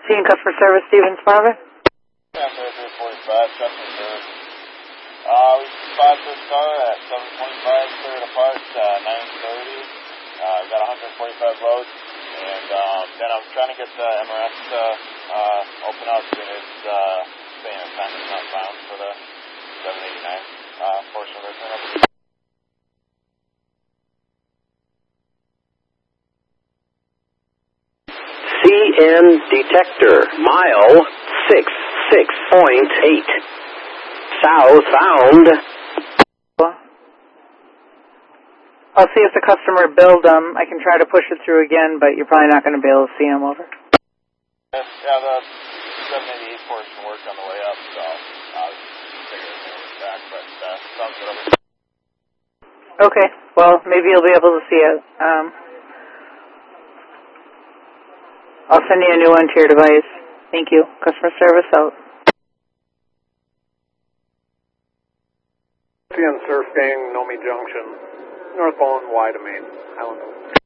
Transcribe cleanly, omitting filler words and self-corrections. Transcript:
Seeing customer service, Stevens Father. Yeah, 345, customer service. We spot this car at 725, cleared apart, 930. I've got 145 loads, and then I'm trying to get the MRS to open up, and it's saying assignment's not found for the 789 portion of the turnover. CN detector, mile 66.8. Southbound. I'll see if the customer billed them. I can try to push it through again, but you're probably not going to be able to see them over. Yeah, the 788 portion worked on the way up, so I was figuring it was back, but sounds good over. Okay, well, maybe you'll be able to see it. I'll send you a new one to your device. Thank you. Customer service out. CN Surfing, Nomi Junction, northbound Y to Main, Island.